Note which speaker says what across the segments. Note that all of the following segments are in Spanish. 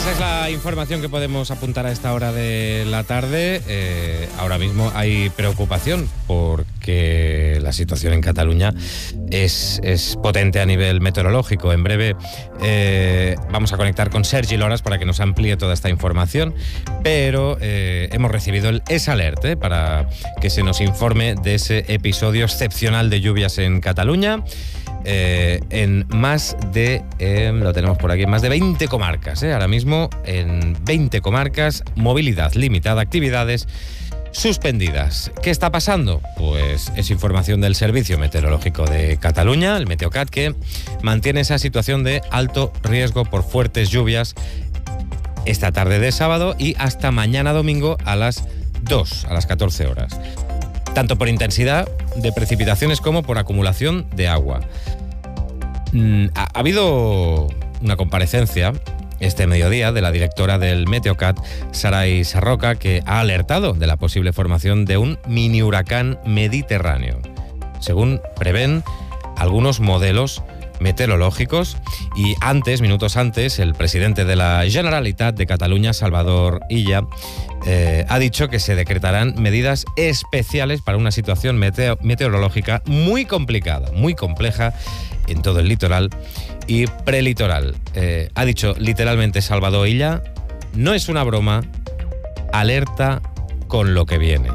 Speaker 1: Esa es la información que podemos apuntar a esta hora de la tarde. Ahora mismo hay preocupación porque la situación en Cataluña es potente a nivel meteorológico. En breve vamos a conectar con Sergi Loras para que nos amplíe toda esta información, pero hemos recibido el S-Alert para que se nos informe de ese episodio excepcional de lluvias en Cataluña. En más de, lo tenemos por aquí, más de 20 comarcas. Ahora mismo en 20 comarcas, movilidad limitada, actividades suspendidas. ¿Qué está pasando? Pues es información del Servicio Meteorológico de Cataluña, el Meteocat, que mantiene esa situación de alto riesgo por fuertes lluvias esta tarde de sábado y hasta mañana domingo a las 2, a las 14 horas. Tanto por intensidad de precipitaciones como por acumulación de agua. Ha habido una comparecencia este mediodía de la directora del Meteocat, Saray Sarroca, que ha alertado de la posible formación de un mini huracán mediterráneo, según prevén algunos modelos meteorológicos. Y minutos antes, el presidente de la Generalitat de Cataluña, Salvador Illa, ha dicho que se decretarán medidas especiales para una situación meteorológica muy complicada, muy compleja en todo el litoral y prelitoral. Ha dicho literalmente Salvador Illa: no es una broma, alerta con lo que viene.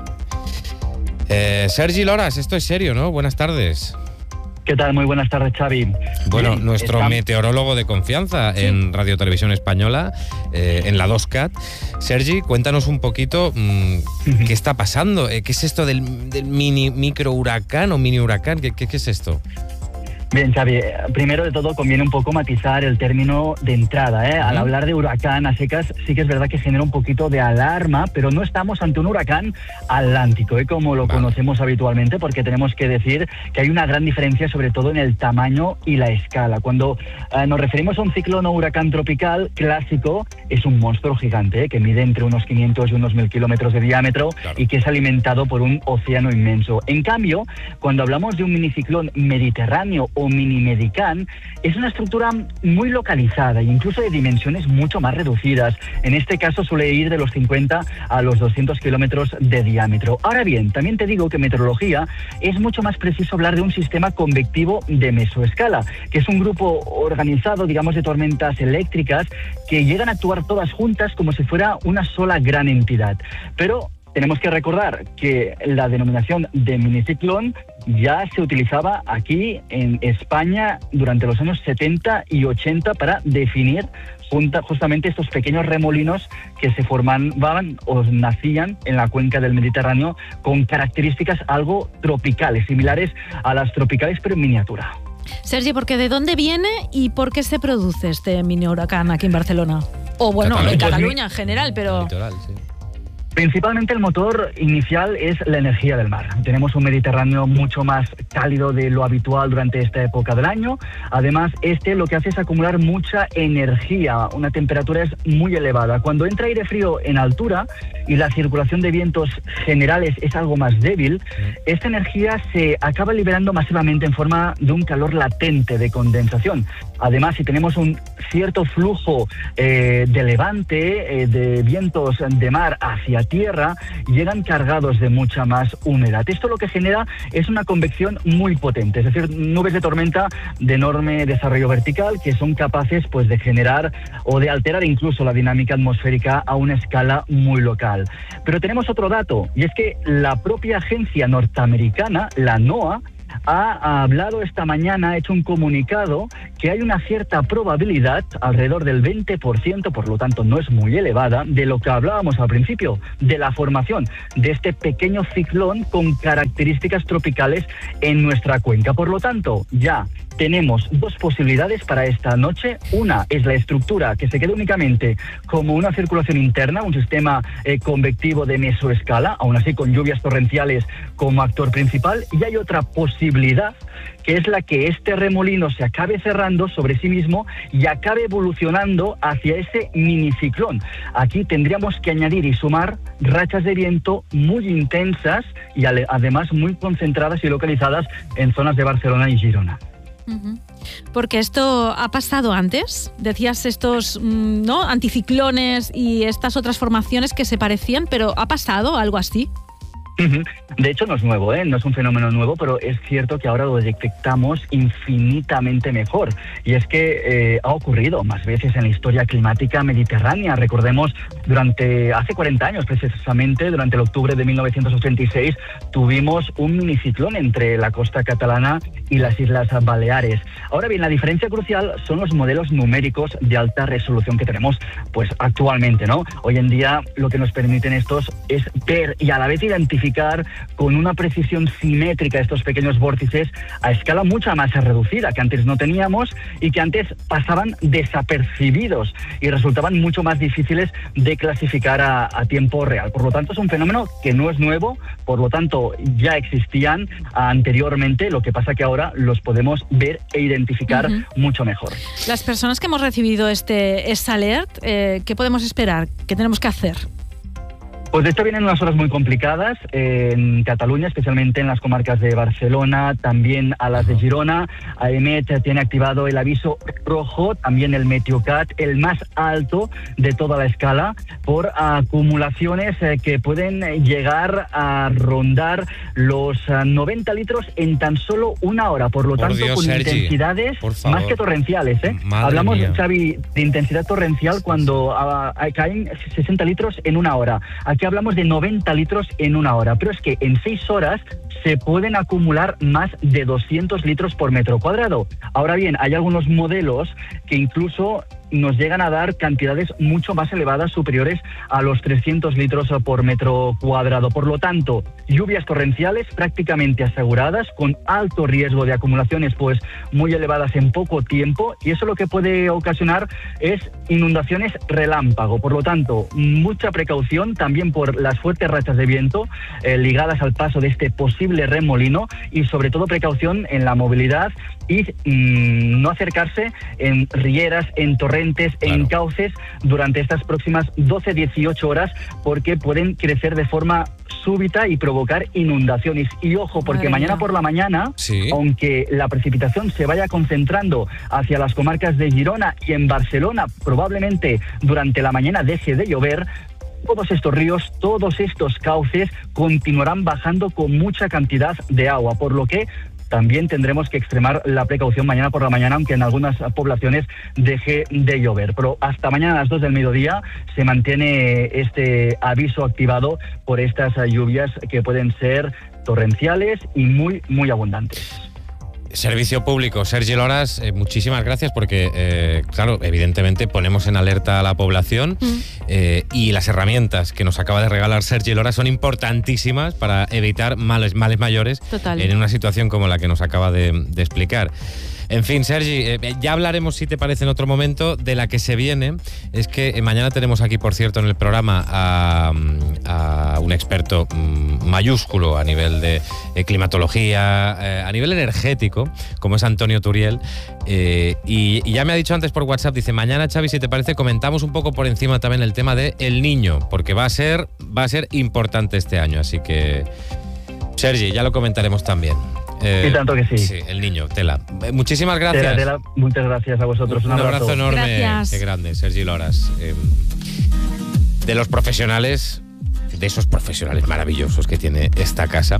Speaker 1: Sergi Loras, esto es serio, ¿no? Buenas tardes.
Speaker 2: ¿Qué tal? Muy buenas tardes, Xavi.
Speaker 1: Bueno, nuestro meteorólogo de confianza en Radio Televisión Española, en la 2CAT. Sergi, cuéntanos un poquito qué está pasando. ¿Qué es esto del micro huracán o mini huracán? ¿Qué es esto?
Speaker 2: Bien, Xavi, primero de todo conviene un poco matizar el término de entrada. Al hablar de huracán a secas sí que es verdad que genera un poquito de alarma, pero no estamos ante un huracán atlántico, como lo conocemos habitualmente, porque tenemos que decir que hay una gran diferencia sobre todo en el tamaño y la escala. Cuando nos referimos a un ciclón o huracán tropical clásico, es un monstruo gigante que mide entre unos 500 y unos 1000 kilómetros de diámetro, claro, y que es alimentado por un océano inmenso. En cambio, cuando hablamos de un miniciclón mediterráneo o mini-medicán, es una estructura muy localizada e incluso de dimensiones mucho más reducidas. En este caso suele ir de los 50 a los 200 kilómetros de diámetro. Ahora bien, también te digo que en meteorología es mucho más preciso hablar de un sistema convectivo de mesoescala, que es un grupo organizado, digamos, de tormentas eléctricas que llegan a actuar todas juntas como si fuera una sola gran entidad. Pero tenemos que recordar que la denominación de miniciclón ya se utilizaba aquí en España durante los años 70 y 80 para definir justamente estos pequeños remolinos que se formaban o nacían en la cuenca del Mediterráneo con características algo tropicales, similares a las tropicales pero en miniatura.
Speaker 3: Sergi, ¿porque de dónde viene y por qué se produce este mini huracán aquí en Barcelona? O bueno, en Cataluña en general, pero... Litoral, sí.
Speaker 2: Principalmente el motor inicial es la energía del mar. Tenemos un Mediterráneo mucho más cálido de lo habitual durante esta época del año. Además, lo que hace es acumular mucha energía. Una temperatura es muy elevada. Cuando entra aire frío en altura y la circulación de vientos generales es algo más débil, esta energía se acaba liberando masivamente en forma de un calor latente de condensación. Además, si tenemos un cierto flujo de levante, de vientos de mar hacia tierra, llegan cargados de mucha más humedad. Esto lo que genera es una convección muy potente, es decir, nubes de tormenta de enorme desarrollo vertical que son capaces pues de generar o de alterar incluso la dinámica atmosférica a una escala muy local. Pero tenemos otro dato, y es que la propia agencia norteamericana, la NOAA, ha hablado esta mañana, ha hecho un comunicado que hay una cierta probabilidad, alrededor del 20%, por lo tanto no es muy elevada, de lo que hablábamos al principio, de la formación de este pequeño ciclón con características tropicales en nuestra cuenca. Por lo tanto, ya tenemos dos posibilidades para esta noche. Una es la estructura que se quede únicamente como una circulación interna, un sistema convectivo de mesoescala, aún así con lluvias torrenciales como actor principal, y hay otra posibilidad que es la que este remolino se acabe cerrando sobre sí mismo y acabe evolucionando hacia ese miniciclón. Aquí tendríamos que añadir y sumar rachas de viento muy intensas y además muy concentradas y localizadas en zonas de Barcelona y Girona.
Speaker 3: Porque esto ha pasado antes. Decías estos ¿no? anticiclones y estas otras formaciones que se parecían, pero ¿ha pasado algo así?
Speaker 2: De hecho, no es nuevo, no es un fenómeno nuevo, pero es cierto que ahora lo detectamos infinitamente mejor. Y es que ha ocurrido más veces en la historia climática mediterránea. Recordemos, hace 40 años precisamente, durante el octubre de 1986, tuvimos un miniciclón entre la costa catalana y las Islas Baleares. Ahora bien, la diferencia crucial son los modelos numéricos de alta resolución que tenemos pues actualmente, ¿no? Hoy en día lo que nos permiten estos es ver y a la vez identificar con una precisión simétrica estos pequeños vórtices a escala mucho más reducida, que antes no teníamos y que antes pasaban desapercibidos y resultaban mucho más difíciles de clasificar a tiempo real. Por lo tanto, es un fenómeno que no es nuevo, por lo tanto ya existían anteriormente, lo que pasa que ahora los podemos ver e identificar mucho mejor.
Speaker 3: Las personas que hemos recibido este alert, ¿qué podemos esperar? ¿Qué tenemos que hacer?
Speaker 2: Pues de hecho vienen unas horas muy complicadas en Cataluña, especialmente en las comarcas de Barcelona, también a las de Girona. AEMET tiene activado el aviso rojo, también el Meteocat, el más alto de toda la escala, por acumulaciones que pueden llegar a rondar los 90 litros en tan solo una hora. Por lo tanto,
Speaker 1: Dios,
Speaker 2: con
Speaker 1: Sergi,
Speaker 2: intensidades más que torrenciales. Hablamos,
Speaker 1: mía,
Speaker 2: Xavi, de intensidad torrencial cuando caen 60 litros en una hora. Aquí hablamos de 90 litros en una hora, pero es que en 6 horas se pueden acumular más de 200 litros por metro cuadrado. Ahora bien, hay algunos modelos que incluso nos llegan a dar cantidades mucho más elevadas, superiores a los 300 litros por metro cuadrado. Por lo tanto, lluvias torrenciales prácticamente aseguradas, con alto riesgo de acumulaciones pues muy elevadas en poco tiempo, y eso lo que puede ocasionar es inundaciones relámpago. Por lo tanto, mucha precaución también por las fuertes rachas de viento ligadas al paso de este posible remolino, y sobre todo precaución en la movilidad y no acercarse en rieras, en torrentes, en cauces durante estas próximas 12-18 horas, porque pueden crecer de forma súbita y provocar inundaciones. Y ojo, porque mañana por la mañana, aunque la precipitación se vaya concentrando hacia las comarcas de Girona y en Barcelona, probablemente durante la mañana deje de llover, todos estos ríos, todos estos cauces continuarán bajando con mucha cantidad de agua, por lo que también tendremos que extremar la precaución mañana por la mañana, aunque en algunas poblaciones deje de llover. Pero hasta mañana a las 2 del mediodía se mantiene este aviso activado por estas lluvias que pueden ser torrenciales y muy, muy abundantes.
Speaker 1: Servicio Público, Sergi Loras, muchísimas gracias porque, claro, evidentemente ponemos en alerta a la población y las herramientas que nos acaba de regalar Sergi Loras son importantísimas para evitar males mayores en una situación como la que nos acaba de explicar. En fin, Sergi, ya hablaremos, si te parece, en otro momento de la que se viene. Es que mañana tenemos aquí, por cierto, en el programa a un experto mayúsculo a nivel de climatología, a nivel energético, como es Antonio Turiel. Y ya me ha dicho antes por WhatsApp, dice, mañana, Xavi, si te parece, comentamos un poco por encima también el tema de El Niño, porque va a ser importante este año. Así que, Sergi, ya lo comentaremos también.
Speaker 2: Y tanto que sí.
Speaker 1: Sí, El Niño, tela. Muchísimas gracias.
Speaker 2: Tela, muchas gracias a vosotros. Un
Speaker 1: abrazo enorme.
Speaker 3: Gracias.
Speaker 1: Qué grande, Sergi Loras. De los profesionales, de esos profesionales maravillosos que tiene esta casa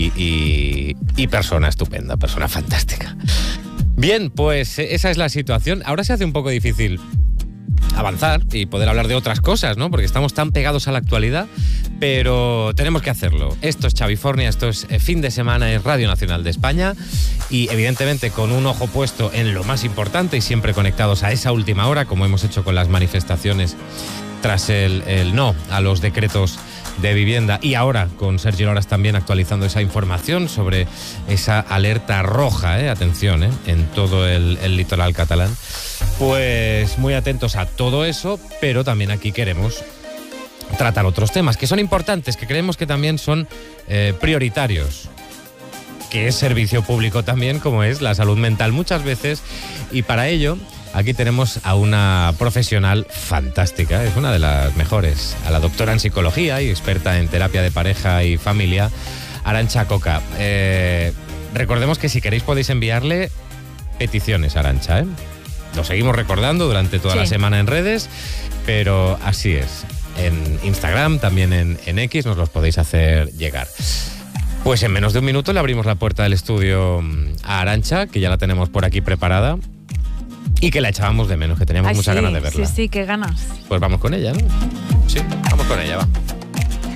Speaker 1: y persona estupenda, persona fantástica. Bien, pues esa es la situación. Ahora se hace un poco difícil avanzar y poder hablar de otras cosas, ¿no? Porque estamos tan pegados a la actualidad, pero tenemos que hacerlo. Esto es Xavifornia, esto es Fin de Semana, es Radio Nacional de España y evidentemente con un ojo puesto en lo más importante y siempre conectados a esa última hora, como hemos hecho con las manifestaciones tras el no a los decretos de vivienda, y ahora con Sergi Loras también actualizando esa información sobre esa alerta roja, atención, en todo el litoral catalán. Pues muy atentos a todo eso, pero también aquí queremos tratar otros temas que son importantes, que creemos que también son prioritarios, que es servicio público también, como es la salud mental muchas veces, y para ello aquí tenemos a una profesional fantástica, es una de las mejores, a la doctora en psicología y experta en terapia de pareja y familia, Arantxa Coca. Recordemos que si queréis podéis enviarle peticiones, Arantxa, ¿eh? Lo seguimos recordando durante toda la semana en redes, pero así es. En Instagram, también en X, nos los podéis hacer llegar. Pues en menos de un minuto le abrimos la puerta del estudio a Arantxa, que ya la tenemos por aquí preparada y que la echábamos de menos, que teníamos muchas ganas de verla.
Speaker 3: Sí, qué ganas.
Speaker 1: Pues vamos con ella, ¿no? Sí, vamos con ella, va.